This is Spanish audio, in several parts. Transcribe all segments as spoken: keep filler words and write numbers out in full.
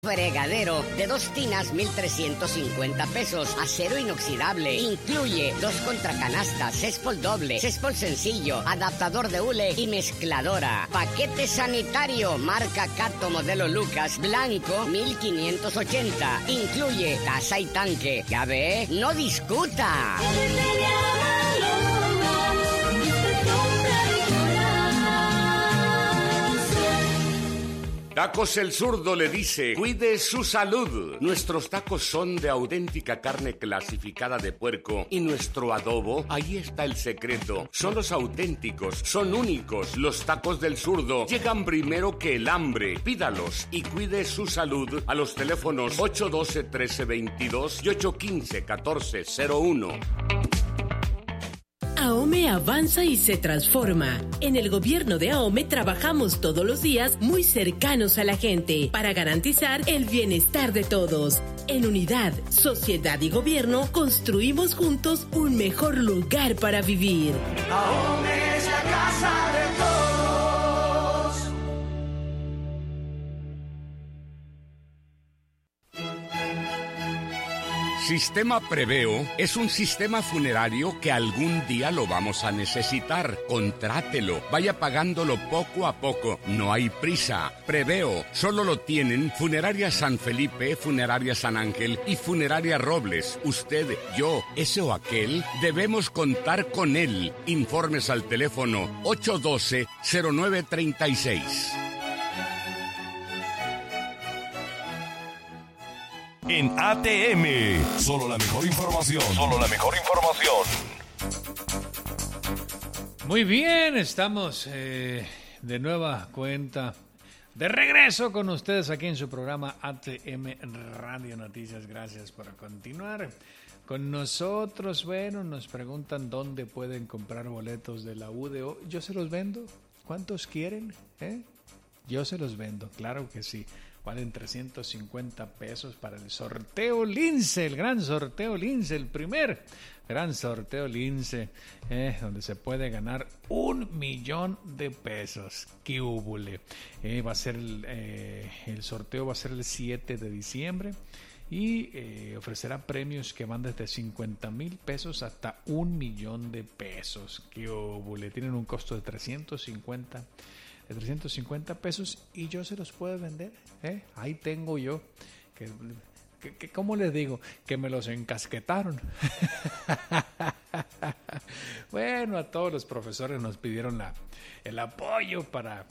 Fregadero de dos tinas, mil trescientos cincuenta pesos. Acero inoxidable. Incluye dos contracanastas, céspol doble, céspol sencillo, adaptador de hule y mezcladora. Paquete sanitario, marca Cato modelo Lucas, blanco, mil quinientos ochenta. Incluye taza y tanque. Ya ve, no discuta. Tacos El Zurdo le dice, cuide su salud. Nuestros tacos son de auténtica carne clasificada de puerco y nuestro adobo, ahí está el secreto. Son los auténticos, son únicos. Los tacos del Zurdo llegan primero que el hambre. Pídalos y cuide su salud a los teléfonos ocho uno dos, uno tres dos dos y ocho uno cinco, uno cuatro cero uno. AOME avanza y se transforma. En el gobierno de AOME trabajamos todos los días muy cercanos a la gente para garantizar el bienestar de todos. En unidad, sociedad y gobierno construimos juntos un mejor lugar para vivir. AOME es la casa de todos. Sistema Preveo es un sistema funerario que algún día lo vamos a necesitar. Contrátelo, vaya pagándolo poco a poco. No hay prisa. Preveo solo lo tienen Funeraria San Felipe, Funeraria San Ángel y Funeraria Robles. Usted, yo, ese o aquel, debemos contar con él. Informes al teléfono ocho uno dos, cero nueve tres seis. En A T M, solo la mejor información. Solo la mejor información. Muy bien, estamos eh, de nueva cuenta, de regreso con ustedes aquí en su programa A T M Radio Noticias. Gracias por continuar con nosotros. Bueno, nos preguntan dónde pueden comprar boletos de la U D O. Yo se los vendo. ¿Cuántos quieren? ¿Eh? Yo se los vendo, claro que sí. Valen trescientos cincuenta pesos para el sorteo Lince, el gran sorteo Lince, el primer gran sorteo Lince, eh, donde se puede ganar un millón de pesos. ¡Qué húbole! Eh, va a ser el, eh, el sorteo va a ser el siete de diciembre y eh, ofrecerá premios que van desde cincuenta mil pesos hasta un millón de pesos. ¡Qué húbole! Tienen un costo de trescientos cincuenta de trescientos cincuenta pesos y yo se los puedo vender, ¿eh? Ahí tengo yo, que, que, que ¿cómo les digo? Que me los encasquetaron. Bueno, a todos los profesores nos pidieron la, el apoyo para,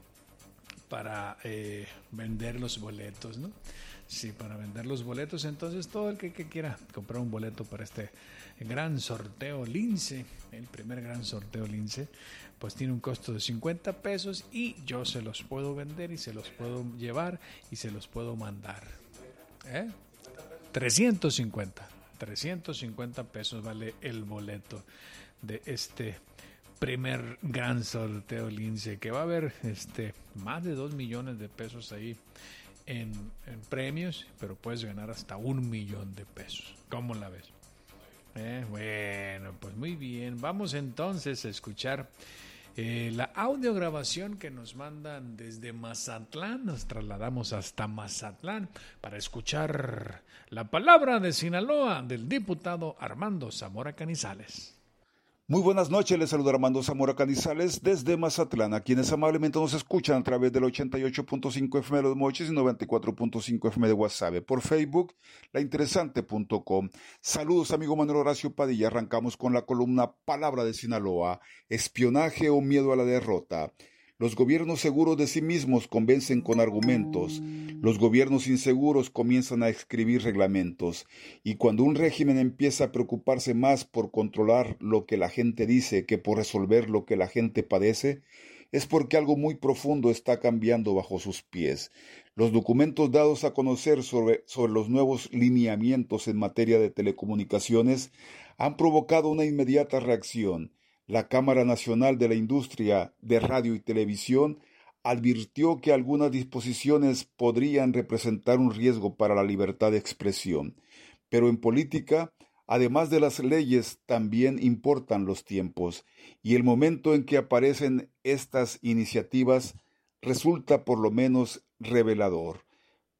para eh, vender los boletos, ¿no? Sí, para vender los boletos. Entonces todo el que, que quiera comprar un boleto para este gran sorteo Lince, el primer gran sorteo Lince, pues tiene un costo de cincuenta pesos y yo se los puedo vender y se los puedo llevar y se los puedo mandar. ¿Eh? trescientos cincuenta pesos vale el boleto de este primer gran sorteo Lince, que va a haber este más de dos millones de pesos ahí en, en premios, pero puedes ganar hasta un millón de pesos. ¿Cómo la ves? Eh, bueno, pues muy bien. Vamos entonces a escuchar eh, la audiograbación que nos mandan desde Mazatlán. Nos trasladamos hasta Mazatlán para escuchar la palabra de Sinaloa del diputado Armando Zamora Canizales. Muy buenas noches, les saluda Armando Zamora Canizales desde Mazatlán, a quienes amablemente nos escuchan a través del ochenta y ocho punto cinco F M de Los Mochis y noventa y cuatro punto cinco F M de Guasave, por Facebook, lainteresante punto com. Saludos, amigo Manuel Horacio Padilla. Arrancamos con la columna Palabra de Sinaloa, espionaje o miedo a la derrota. Los gobiernos seguros de sí mismos convencen con argumentos. Los gobiernos inseguros comienzan a escribir reglamentos. Y cuando un régimen empieza a preocuparse más por controlar lo que la gente dice que por resolver lo que la gente padece, es porque algo muy profundo está cambiando bajo sus pies. Los documentos dados a conocer sobre, sobre los nuevos lineamientos en materia de telecomunicaciones han provocado una inmediata reacción. La Cámara Nacional de la Industria de Radio y Televisión advirtió que algunas disposiciones podrían representar un riesgo para la libertad de expresión. Pero en política, además de las leyes, también importan los tiempos, y el momento en que aparecen estas iniciativas resulta por lo menos revelador.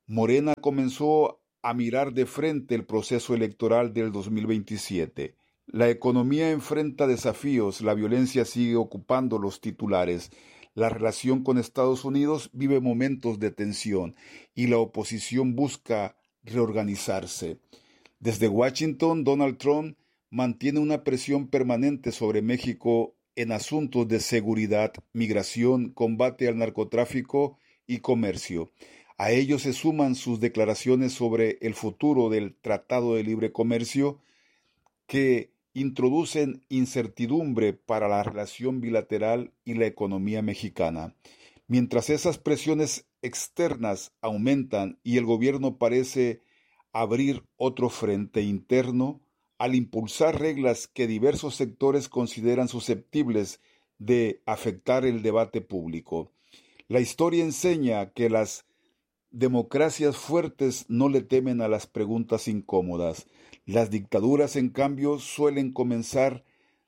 Morena comenzó a mirar de frente el proceso electoral del dos mil veintisiete. La economía enfrenta desafíos, la violencia sigue ocupando los titulares, la relación con Estados Unidos vive momentos de tensión y la oposición busca reorganizarse. Desde Washington, Donald Trump mantiene una presión permanente sobre México en asuntos de seguridad, migración, combate al narcotráfico y comercio. A ello se suman sus declaraciones sobre el futuro del Tratado de Libre Comercio que introducen incertidumbre para la relación bilateral y la economía mexicana. Mientras esas presiones externas aumentan y el gobierno parece abrir otro frente interno, al impulsar reglas que diversos sectores consideran susceptibles de afectar el debate público. La historia enseña que las democracias fuertes no le temen a las preguntas incómodas. Las dictaduras, en cambio, suelen comenzar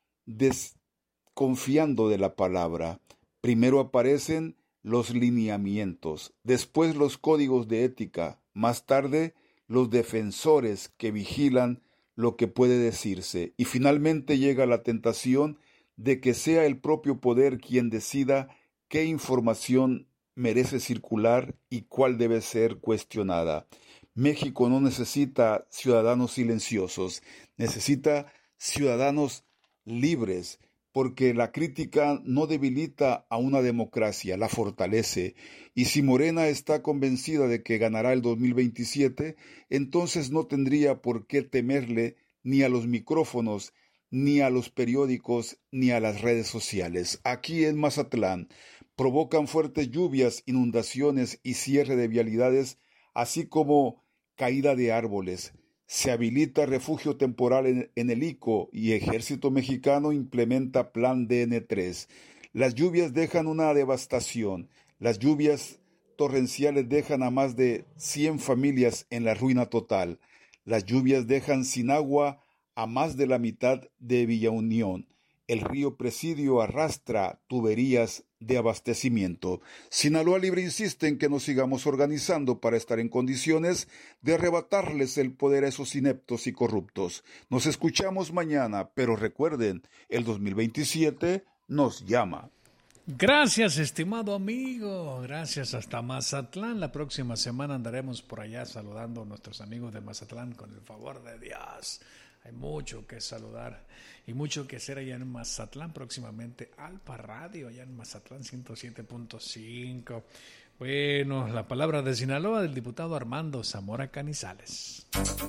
desconfiando de la palabra. Primero aparecen los lineamientos, después los códigos de ética, más tarde los defensores que vigilan lo que puede decirse, y finalmente llega la tentación de que sea el propio poder quien decida qué información merece circular y cuál debe ser cuestionada. México no necesita ciudadanos silenciosos, necesita ciudadanos libres, porque la crítica no debilita a una democracia, la fortalece. Y si Morena está convencida de que ganará el dos mil veintisiete, entonces no tendría por qué temerle ni a los micrófonos, ni a los periódicos, ni a las redes sociales. Aquí en Mazatlán provocan fuertes lluvias, inundaciones y cierre de vialidades, así como caída de árboles. Se habilita refugio temporal en, en el I C O y Ejército Mexicano implementa Plan D N tres. Las lluvias dejan una devastación. Las lluvias torrenciales dejan a más de cien familias en la ruina total. Las lluvias dejan sin agua a más de la mitad de Villa Unión. El río Presidio arrastra tuberías de abastecimiento. Sinaloa Libre insiste en que nos sigamos organizando para estar en condiciones de arrebatarles el poder a esos ineptos y corruptos. Nos escuchamos mañana, pero recuerden, el dos mil veintisiete nos llama. Gracias, estimado amigo. Gracias hasta Mazatlán. La próxima semana andaremos por allá saludando a nuestros amigos de Mazatlán con el favor de Dios. Hay mucho que saludar y mucho que hacer allá en Mazatlán. Próximamente Alpa Radio, allá en Mazatlán ciento siete punto cinco. Bueno, la palabra de Sinaloa del diputado Armando Zamora Canizales.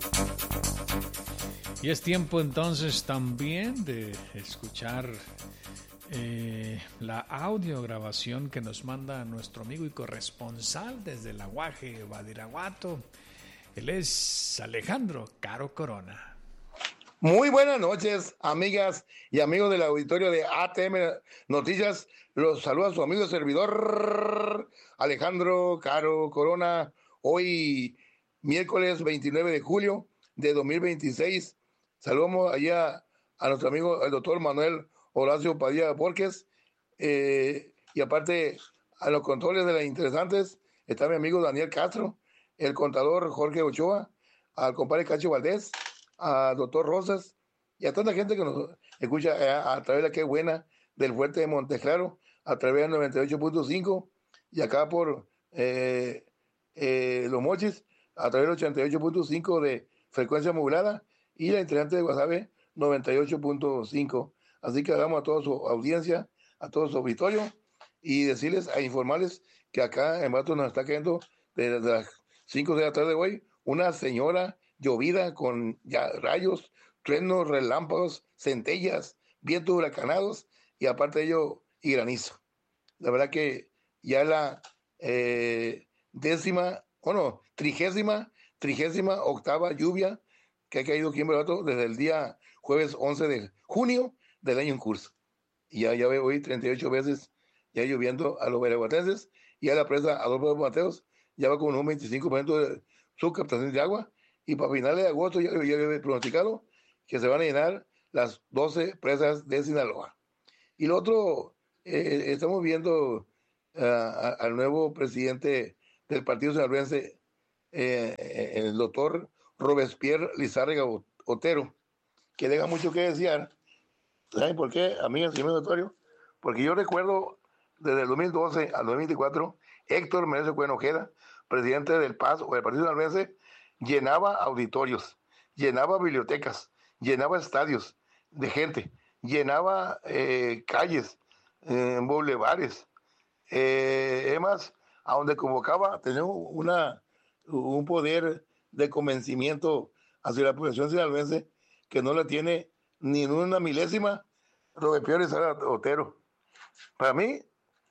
Y es tiempo entonces también de escuchar eh, la audiograbación que nos manda nuestro amigo y corresponsal desde el Aguaje, Badiraguato. Él es Alejandro Caro Corona. Muy buenas noches, amigas y amigos del auditorio de A T M Noticias. Los saluda su amigo y servidor Alejandro Caro Corona. Hoy, miércoles veintinueve de julio de dos mil veintiséis. Saludamos allá a nuestro amigo el doctor Manuel Horacio Padilla Borges. Eh, y aparte, a los controles de las interesantes está mi amigo Daniel Castro, el contador Jorge Ochoa, al compadre Cacho Valdés, a doctor Rosas y a tanta gente que nos escucha a, a través de la que buena del fuerte de Monteclaro, a través del noventa y ocho punto cinco y acá por eh, eh, Los Mochis, a través del ochenta y ocho punto cinco de frecuencia modulada y la interesante de Guasave noventa y ocho punto cinco. Así que hagamos a toda su audiencia, a todo su auditorio y decirles, a informarles que acá en Bato nos está cayendo desde las cinco de la tarde de hoy una señora llovida con ya rayos, truenos, relámpagos, centellas, vientos huracanados y aparte de ello, y granizo. La verdad que ya la eh, décima, bueno, trigésima, trigésima octava lluvia que ha caído aquí en Barato desde el día jueves once de junio del año en curso. Y ya, ya veo hoy treinta y ocho veces ya lloviendo a los veraguatenses y a la presa Adolfo Mateos ya va con un veinticinco por ciento de su captación de agua. Y para finales de agosto ya, ya he pronosticado que se van a llenar las doce presas de Sinaloa. Y lo otro, eh, estamos viendo uh, a, al nuevo presidente del partido sinaloense, eh, el doctor Robespierre Lizárraga Otero, que deja mucho que desear. ¿Saben por qué, amigas y amigos notorios? Porque yo recuerdo desde el dos mil doce al dos mil veinticuatro, Héctor Meneses Cuen Ojeda, presidente del P A S o del Partido Sinaloense, llenaba auditorios, llenaba bibliotecas, llenaba estadios de gente, llenaba eh, calles, eh, bulevares, eh, además, a donde convocaba, tenía una, un poder de convencimiento hacia la población sinaloense que no la tiene ni en una milésima Robespierre Lizárraga Otero. Para mí,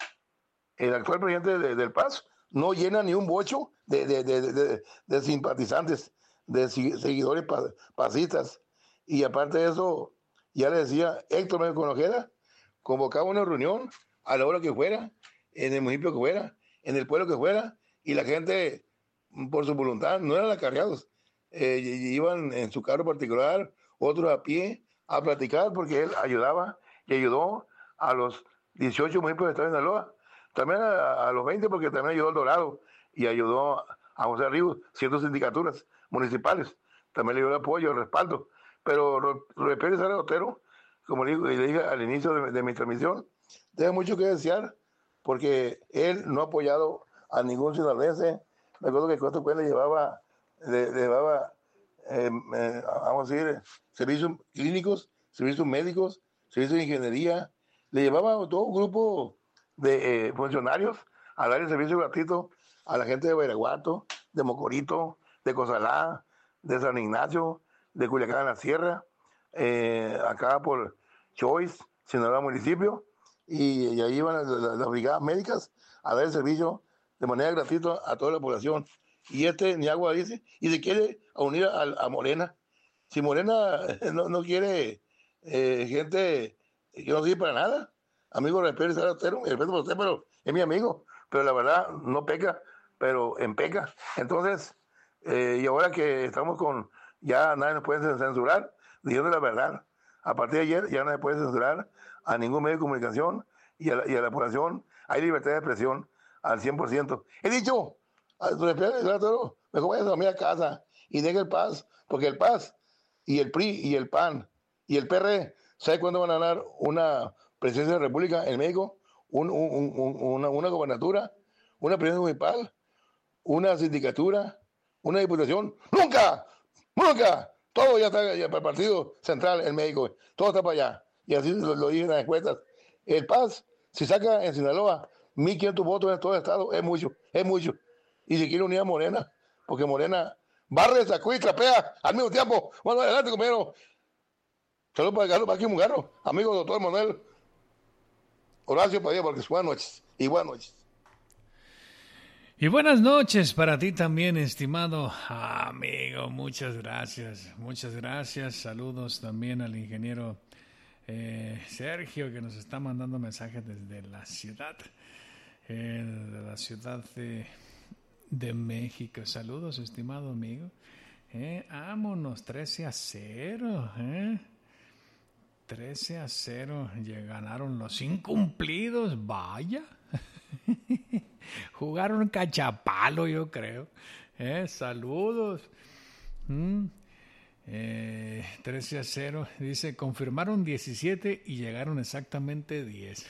el actual presidente de, del P A S no llena ni un bocho de, de, de, de, de simpatizantes, de seguidores pasistas. Y aparte de eso, ya le decía, Héctor Meneses Cuen Ojeda convocaba una reunión a la hora que fuera, en el municipio que fuera, en el pueblo que fuera, y la gente, por su voluntad, no eran acarreados, eh, iban en su carro particular, otros a pie, a platicar, porque él ayudaba y ayudó a los dieciocho municipios de Estado de Sinaloa, también a, a los veinte, porque también ayudó al Dorado y ayudó a José Ríos, ciertas sindicaturas municipales, también le dio el apoyo, el respaldo. Pero Robespierre Lizárraga Otero, como le, le dije al inicio de, de mi transmisión, deja mucho que desear, porque él no ha apoyado a ningún sinaloense. Me acuerdo que Costa Cuen le llevaba, le, le llevaba eh, eh, vamos a decir, servicios clínicos, servicios médicos, servicios de ingeniería, le llevaba a todo un grupo de eh, funcionarios a dar el servicio gratuito a la gente de Badiraguato, de Mocorito, de Cozalá, de San Ignacio, de Culiacán en la Sierra, eh, acá por Choice, Sinaloa municipio, y, y ahí iban las, las, las brigadas médicas a dar el servicio de manera gratuita a toda la población. Y este ni agua dice, y se quiere unir a, a Morena. Si Morena no, no quiere eh, gente que no sirve para nada, amigo Robespierre Lizárraga Otero, me respeto por usted, pero es mi amigo, pero la verdad no peca, pero empeca. Entonces, eh, y ahora que estamos con, ya nadie nos puede censurar, diciendo la verdad. A partir de ayer ya no se puede censurar a ningún medio de comunicación y a la, y a la población. Hay libertad de expresión al cien por ciento. He dicho, Robespierre Lizárraga Otero, mejor vaya a dormir a casa y deje el P A S, porque el P A S y el P R I y el P A N y el P R, ¿sabe cuándo van a ganar una presidencia de la República en México? Un, un, un, una, una gobernatura, una presidencia municipal, una sindicatura, una diputación. ¡Nunca! ¡Nunca! Todo ya está ya para el Partido Central en México. Todo está para allá. Y así lo, lo dicen las encuestas. El P A S, si saca en Sinaloa mil quinientos votos en todo el estado, es mucho, es mucho. Y si quiere unir a Morena, porque Morena barre, sacude y trapea al mismo tiempo. Bueno, adelante, compañero. Saludos para Carlos Vázquez Mungarro, amigo doctor Manuel Horacio Padilla, porque buenas noches y buenas noches. Y buenas noches para ti también, estimado amigo. Muchas gracias, muchas gracias. Saludos también al ingeniero eh, Sergio, que nos está mandando mensajes desde la ciudad, eh, de la ciudad de, de México. Saludos, estimado amigo. Eh, vámonos, trece a cero, eh. trece a cero, ya ganaron los incumplidos, vaya. Jugaron cachapalo, yo creo. Eh, saludos. Mm. Eh, trece a cero, dice, confirmaron diecisiete y llegaron exactamente diez.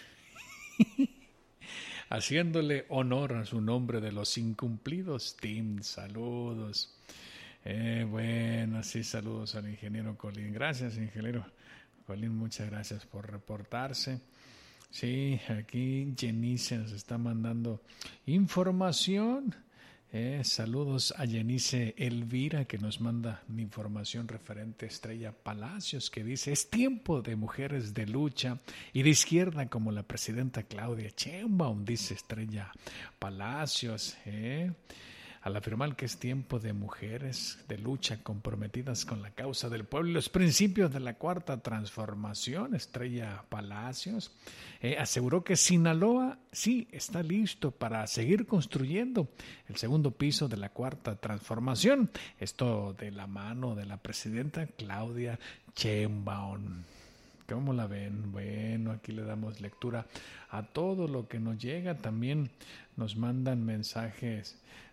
Haciéndole honor a su nombre de los incumplidos, Tim, saludos. Eh, bueno, sí, saludos al ingeniero Colín. Gracias, ingeniero Colín, muchas gracias por reportarse. Sí, aquí Jenice nos está mandando información. Eh, saludos a Jenice Elvira, que nos manda información referente a Estrella Palacios, que dice, es tiempo de mujeres de lucha y de izquierda como la presidenta Claudia Sheinbaum, dice Estrella Palacios. Eh. Al afirmar que es tiempo de mujeres de lucha comprometidas con la causa del pueblo y los principios de la Cuarta Transformación, Estrella Palacios eh, aseguró que Sinaloa sí está listo para seguir construyendo el segundo piso de la Cuarta Transformación. Esto de la mano de la presidenta Claudia Sheinbaum. ¿Cómo la ven? Bueno, aquí le damos lectura a todo lo que nos llega. También nos mandan mensajes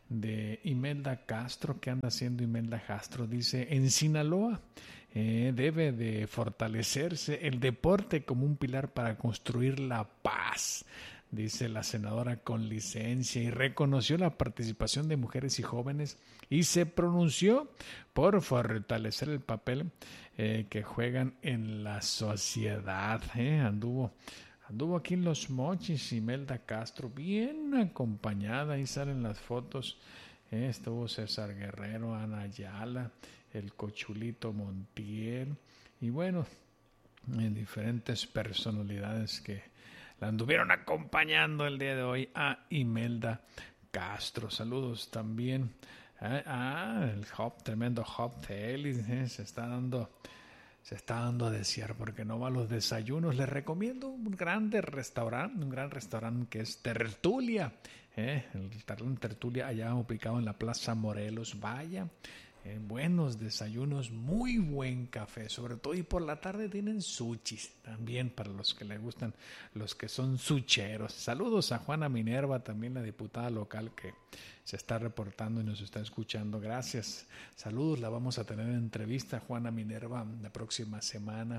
de Imelda Castro. ¿Qué anda haciendo Imelda Castro? Dice, en Sinaloa eh, debe de fortalecerse el deporte como un pilar para construir la paz, dice la senadora con licencia, y reconoció la participación de mujeres y jóvenes y se pronunció por fortalecer el papel eh, que juegan en la sociedad. Eh, anduvo Anduvo aquí en Los Mochis Imelda Castro, bien acompañada, ahí salen las fotos. Eh, estuvo César Guerrero, Ana Ayala, el Cochulito Montiel, y bueno, en diferentes personalidades que la anduvieron acompañando el día de hoy a Imelda Castro. Saludos también a, a el Hop, tremendo Hop Telly, eh, se está dando... Se está dando a desear porque no va a los desayunos. Les recomiendo un grande restaurante, un gran restaurante que es Tertulia. ¿eh? El restaurante Tertulia allá ubicado en la Plaza Morelos. Vaya, eh, buenos desayunos, muy buen café. Sobre todo y por la tarde tienen sushis también para los que les gustan, los que son sucheros. Saludos a Juana Minerva, también la diputada local que se está reportando y nos está escuchando. Gracias. Saludos, la vamos a tener en entrevista, Juana Minerva, la próxima semana.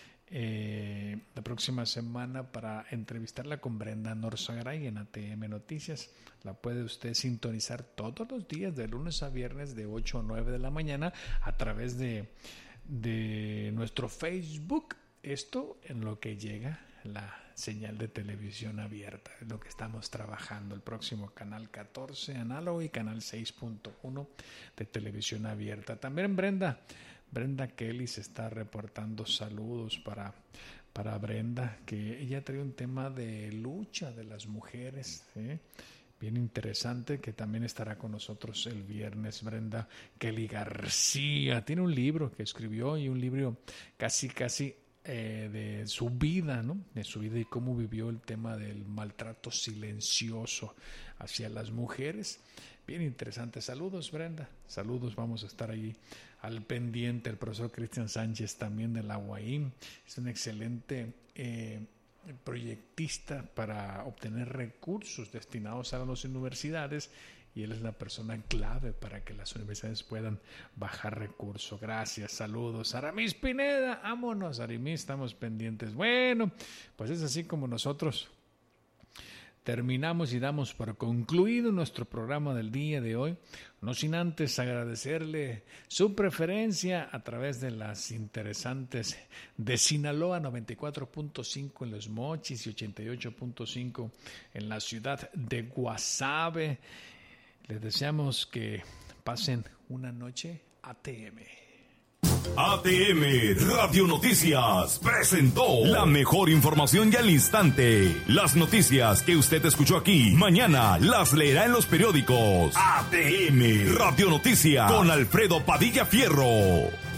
Eh, la próxima semana para entrevistarla con Brenda Norzagaray en A T M Noticias. La puede usted sintonizar todos los días, de lunes a viernes, de ocho a nueve de la mañana, a través de, de nuestro Facebook. Esto en lo que llega la señal de televisión abierta, es lo que estamos trabajando. El próximo canal catorce análogo y canal seis punto uno de televisión abierta. También Brenda Brenda Kelly se está reportando. Saludos para, para Brenda, que ella trae un tema de lucha de las mujeres, ¿eh? bien interesante, que también estará con nosotros el viernes. Brenda Kelly García tiene un libro que escribió, y un libro casi casi Eh, de su vida, ¿no? De su vida y cómo vivió el tema del maltrato silencioso hacia las mujeres. Bien interesante. Saludos, Brenda. Saludos, vamos a estar ahí al pendiente. El profesor Cristian Sánchez, también de la U A M, es un excelente eh, proyectista para obtener recursos destinados a las universidades, y él es la persona clave para que las universidades puedan bajar recursos. Gracias, saludos. Aramis Pineda, vámonos, Aramis, estamos pendientes. Bueno, pues es así como nosotros terminamos y damos por concluido nuestro programa del día de hoy, no sin antes agradecerle su preferencia a través de las interesantes de Sinaloa, noventa y cuatro punto cinco en Los Mochis y ochenta y ocho punto cinco en la ciudad de Guasave. Les deseamos que pasen una noche A T M. A T M Radio Noticias presentó la mejor información y al instante. Las noticias que usted escuchó aquí, mañana las leerá en los periódicos. A T M Radio Noticias con Alfredo Padilla Fierro.